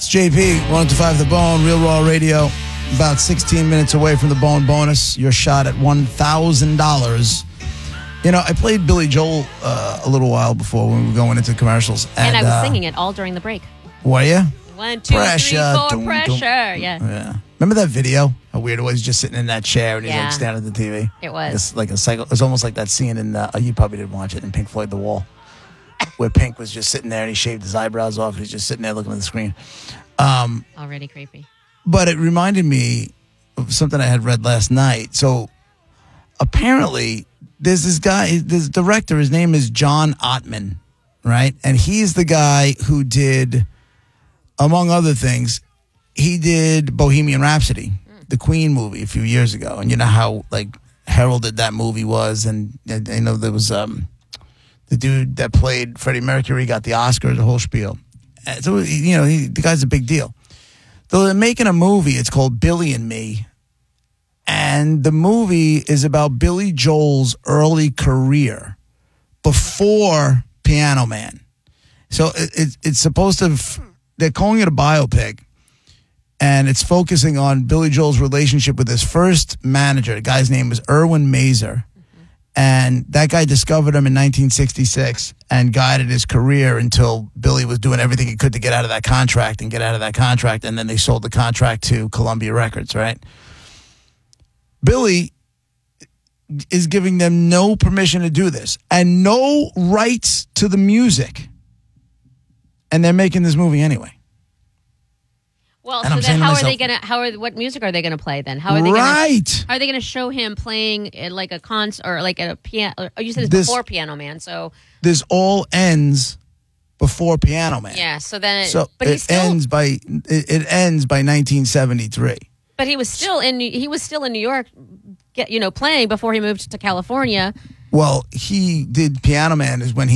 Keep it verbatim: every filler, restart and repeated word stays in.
It's J P, one oh two point five The Bone, Real Raw Radio. About sixteen minutes away from the Bone bonus. Your shot at one thousand dollars. You know, I played Billy Joel uh, a little while before when we were going into commercials. And, and I was uh, singing it all during the break. Were you? One, two, Pressure. three, four, Dum, pressure. dum. Yeah. Yeah. Remember that video? How weird it was, just sitting in that chair and he's Yeah. like standing at the T V. It was. It's like a cycle. It was almost like that scene in. Uh, you probably didn't watch it in Pink Floyd: The Wall, where Pink was just sitting there and he shaved his eyebrows off. And he's just sitting there looking at the screen. Um, Already creepy. But it reminded me of something I had read last night. So apparently, there's this guy, this director. His name is John Ottman, right? And he's the guy who did, among other things, he did Bohemian Rhapsody, the Queen movie, a few years ago. And you know how like heralded that movie was, and you know there was um, the dude that played Freddie Mercury got the Oscar, the whole spiel. And so you know he, the guy's a big deal. So they're making a movie. It's called Billy and Me, and the movie is about Billy Joel's early career before Piano Man. So it, it, it's supposed to. They're calling it a biopic. And it's focusing on Billy Joel's relationship with his first manager. The guy's name was Erwin Mazer. Mm-hmm. And that guy discovered him in nineteen sixty-six and guided his career until Billy was doing everything he could to get out of that contract and get out of that contract. And then they sold the contract to Columbia Records, right? Billy is giving them no permission to do this and no rights to the music. And they're making this movie anyway. Well, And so I'm then saying to how are myself, they gonna? How are what music are they gonna play then? How are they right. gonna? How are they gonna show him playing at like a concert or like at a piano? Oh, you said it's This- before Piano Man, so This all ends before Piano Man. yeah. So then, it, So but he it still, ends by it, it ends by nineteen seventy-three. but he was still in. He was still in New York, get you know, playing before he moved to California. Well, he did Piano Man is when he